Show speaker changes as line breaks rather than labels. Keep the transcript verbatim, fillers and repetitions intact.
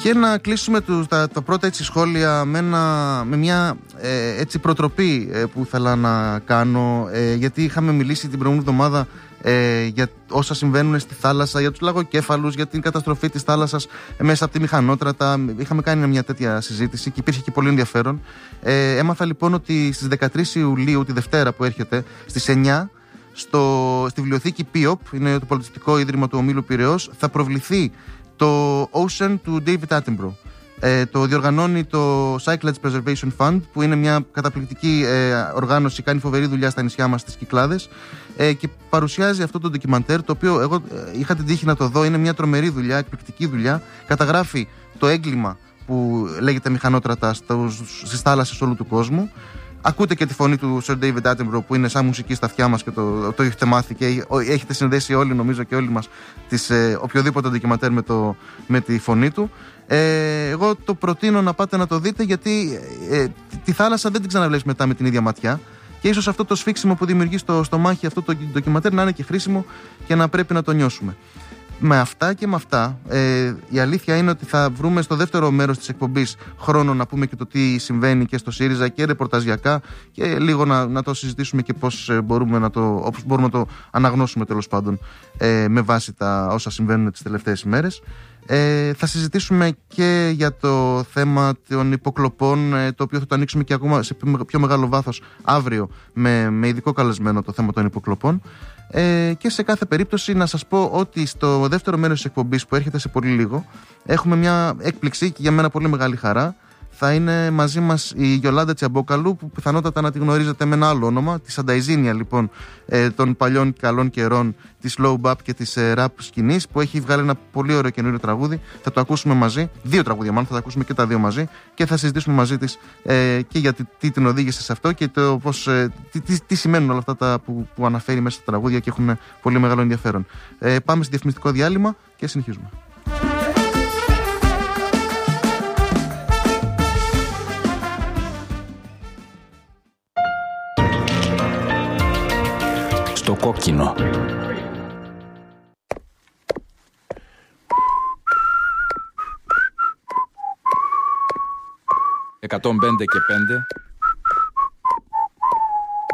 Και να κλείσουμε του, τα, τα πρώτα έτσι σχόλια με, ένα, με μια ε, έτσι προτροπή ε, που ήθελα να κάνω, ε, γιατί είχαμε μιλήσει την προηγούμενη εβδομάδα ε, για όσα συμβαίνουν στη θάλασσα, για τους λαγοκέφαλους, για την καταστροφή της θάλασσας ε, μέσα από τη μηχανότρατα. Είχαμε κάνει μια τέτοια συζήτηση και υπήρχε και πολύ ενδιαφέρον. Ε, έμαθα λοιπόν ότι στις δεκατρείς Ιουλίου, τη Δευτέρα που έρχεται, στις εννιά, στο, στη βιβλιοθήκη ΠΙΟΠ, είναι το Πολιτιστικό Ίδρυμα του Ομίλου Πειραιώς, θα προβληθεί το Ocean του David Attenborough. Ε, το διοργανώνει το Cyclades Preservation Fund, που είναι μια καταπληκτική ε, οργάνωση, κάνει φοβερή δουλειά στα νησιά μας, στις Κυκλάδες, ε, και παρουσιάζει αυτό το ντοκιμαντέρ, το οποίο εγώ ε, είχα την τύχη να το δω. Είναι μια τρομερή δουλειά, εκπληκτική δουλειά. Καταγράφει το έγκλημα που λέγεται μηχανότρατα στις θάλασσες όλου του κόσμου. Ακούτε και τη φωνή του Sir David Attenborough, που είναι σαν μουσική στα αυτιά μας και το, το έχετε μάθει και έχετε συνδέσει όλοι, νομίζω, και όλοι μας τις, ε, οποιοδήποτε ντοκιματέρ με, το, με τη φωνή του. Ε, εγώ το προτείνω να πάτε να το δείτε, γιατί ε, τη θάλασσα δεν την ξαναβλέπεις μετά με την ίδια ματιά, και ίσως αυτό το σφίξιμο που δημιουργεί στο, στο μάχη αυτό το ντοκιματέρ να είναι και χρήσιμο και να πρέπει να το νιώσουμε. Με αυτά και με αυτά, ε, η αλήθεια είναι ότι θα βρούμε στο δεύτερο μέρος της εκπομπής χρόνο να πούμε και το τι συμβαίνει και στο ΣΥΡΙΖΑ και ρεπορταζιακά, και λίγο να, να το συζητήσουμε και πώς μπορούμε να το, όπως μπορούμε να το αναγνώσουμε, τέλος πάντων, ε, με βάση τα όσα συμβαίνουν τις τελευταίες ημέρες. Ε, θα συζητήσουμε και για το θέμα των υποκλοπών, ε, το οποίο θα το ανοίξουμε και ακόμα σε πιο μεγάλο βάθος αύριο με, με ειδικό καλεσμένο το θέμα των υποκλοπών. Ε, και σε κάθε περίπτωση να σας πω ότι στο δεύτερο μέρος της εκπομπής, που έρχεται σε πολύ λίγο, έχουμε μια έκπληξη και για μένα πολύ μεγάλη χαρά. Θα είναι μαζί μας η Γιολάντα Τσιαμπόκαλου, που πιθανότατα να τη γνωρίζετε με ένα άλλο όνομα, τη Σανταϊζίνια λοιπόν ε, των παλιών καλών καιρών της slow bap και της ε, rap σκηνής, που έχει βγάλει ένα πολύ ωραίο καινούριο τραγούδι. Θα το ακούσουμε μαζί, δύο τραγούδια μάλλον, θα τα ακούσουμε και τα δύο μαζί, και θα συζητήσουμε μαζί της ε, και για τι, τι την οδήγησε σε αυτό και το πώς, ε, τι, τι, τι σημαίνουν όλα αυτά τα που, που αναφέρει μέσα στα τραγούδια και έχουν πολύ μεγάλο ενδιαφέρον. Ε, πάμε σε διαφημιστικό διάλειμμα και συνεχίζουμε.
Το κόκκινο. εκατόν πέντε και πέντε